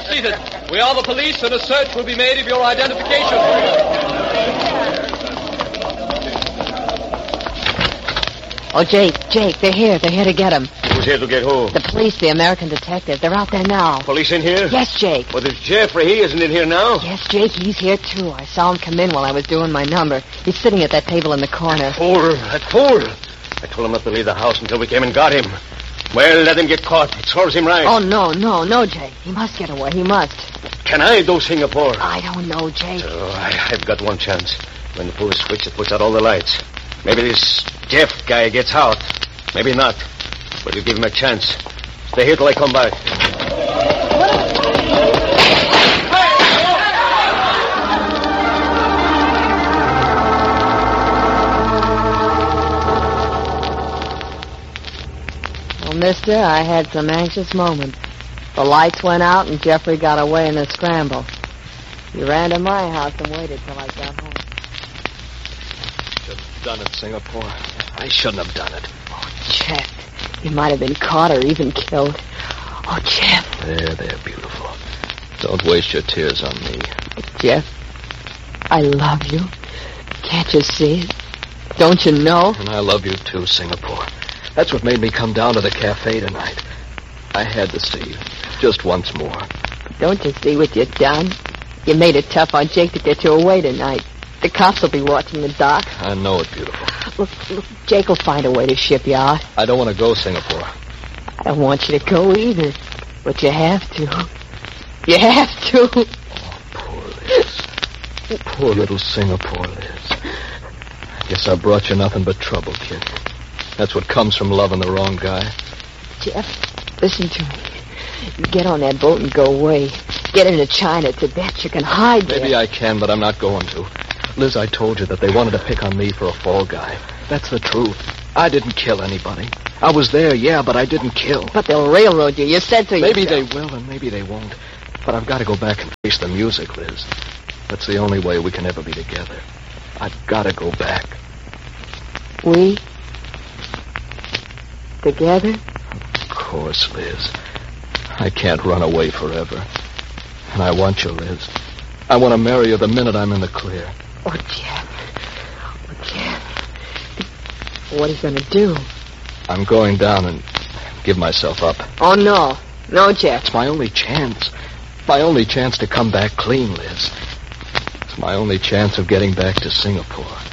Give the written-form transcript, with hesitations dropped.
remain seated. We are the police, and a search will be made of your identification. Oh, Jake, they're here. They're here to get him. Who's here to get who? The police, the American detective. They're out there now. Police in here? Yes, Jake. Well, there's Jeffrey. He isn't in here now. Yes, Jake, he's here, too. I saw him come in while I was doing my number. He's sitting at that table in the corner. That fool. I told him not to leave the house until we came and got him. Well, let him get caught. It serves him right. Oh, no, Jake. He must get away. He must. Can I do Singapore? I don't know, Jake. Oh, I've got one chance. When the police switch, it puts out all the lights. Maybe this Jeff guy gets out. Maybe not. But you give him a chance. Stay here till I come back. Well, mister, I had some anxious moments. The lights went out and Jeffrey got away in a scramble. He ran to my house and waited till I got home. Should have done it, Singapore. I shouldn't have done it. Oh, Jeff. He might have been caught or even killed. Oh, Jeff. There, beautiful. Don't waste your tears on me. Jeff, I love you. Can't you see it? Don't you know? And I love you too, Singapore. That's what made me come down to the cafe tonight. I had to see you. Just once more. Don't you see what you've done? You made it tough on Jake to get you away tonight. The cops will be watching the dock. I know it, beautiful. Look, Jake will find a way to ship you out. I don't want to go, Singapore. I don't want you to go either. But you have to. You have to. Oh, poor Liz. Poor little Singapore, Liz. I guess I brought you nothing but trouble, kid. That's what comes from loving the wrong guy. Jeff, listen to me. You get on that boat and go away. Get into China, Tibet. You can hide there. Maybe I can, but I'm not going to. Liz, I told you that they wanted to pick on me for a fall guy. That's the truth. I didn't kill anybody. I was there, yeah, but I didn't kill. But they'll railroad you. You said so yourself. Maybe they will and maybe they won't. But I've got to go back and face the music, Liz. That's the only way we can ever be together. I've got to go back. We? Together? Of course, Liz. I can't run away forever. And I want you, Liz. I want to marry you the minute I'm in the clear. Oh, Jeff. Oh, Jeff. What are you going to do? I'm going down and give myself up. Oh, no. No, Jeff. It's my only chance. My only chance to come back clean, Liz. It's my only chance of getting back to Singapore.